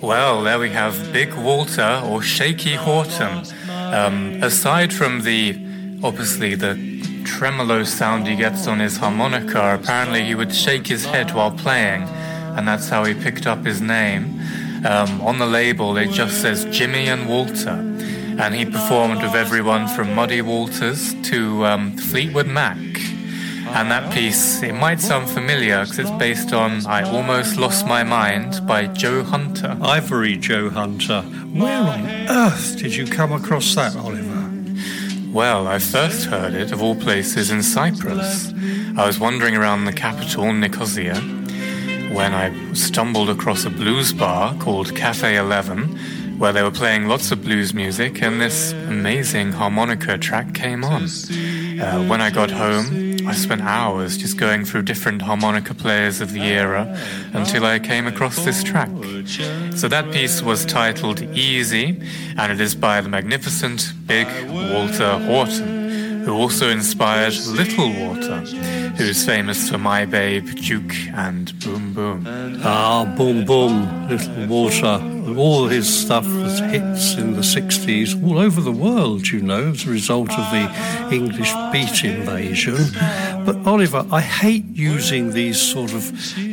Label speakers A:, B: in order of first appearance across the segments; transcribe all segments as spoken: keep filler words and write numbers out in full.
A: Well, there we have Big Walter, or Shaky Horton. Um, aside from the, obviously, the tremolo sound he gets on his harmonica, apparently he would shake his head while playing, and that's how he picked up his name. Um, on the label, it just says Jimmy and Walter, and he performed with everyone from Muddy Waters to um, Fleetwood Mac. And that piece, it might sound familiar because it's based on I Almost Lost My Mind by Joe Hunter.
B: Ivory Joe Hunter. Where on earth did you come across that, Oliver?
A: Well, I first heard it, of all places, in Cyprus. I was wandering around the capital, Nicosia, when I stumbled across a blues bar called Cafe eleven, where they were playing lots of blues music, and this amazing harmonica track came on. Uh, when I got home, I spent hours just going through different harmonica players of the era until I came across this track. So that piece was titled Easy, and it is by the magnificent Big Walter Horton, who also inspired Little Walter, who's famous for My Babe, Juke, and Boom Boom.
B: Ah, Boom Boom, Little Walter. All his stuff was hits in the sixties all over the world, you know, as a result of the English beat invasion. But, Oliver, I hate using these sort of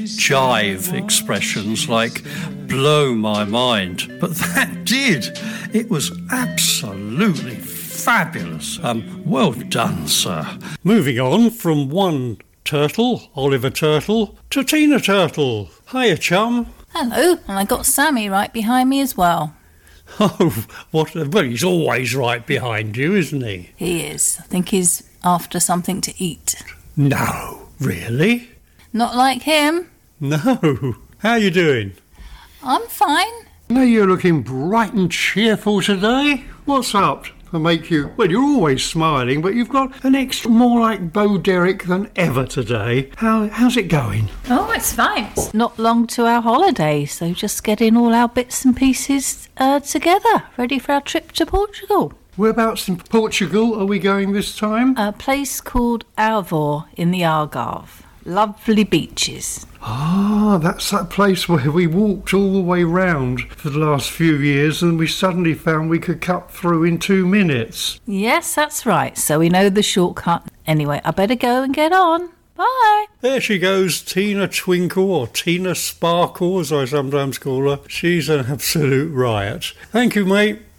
B: jive expressions like blow my mind. But that did. It was absolutely fabulous. Um, well done, sir. Moving on from one turtle, Oliver Turtle, to Tina Turtle. Hiya, chum.
C: Hello, and I got Sammy right behind me as well.
B: Oh, what? Well, he's always right behind you, isn't he?
C: He is. I think he's after something to eat.
B: No, really?
C: Not like him.
B: No. How you doing?
C: I'm fine.
D: No, you're looking bright and cheerful today. What's up to make you... Well, you're always smiling, but you've got an extra more like Bo Derek than ever today. How How's it going?
C: Oh, it's fine. It's not long to our holiday, so just getting all our bits and pieces uh, together, ready for our trip to Portugal.
D: Whereabouts in Portugal are we going this time?
C: A place called Alvor in the Algarve. Lovely beaches.
D: Ah, that's that place where we walked all the way round for the last few years and we suddenly found we could cut through in two minutes.
C: Yes, that's right. So we know the shortcut. Anyway, I better go and get on. Bye.
B: There she goes, Tina Twinkle, or Tina Sparkle, as I sometimes call her. She's an absolute riot. Thank you, mate.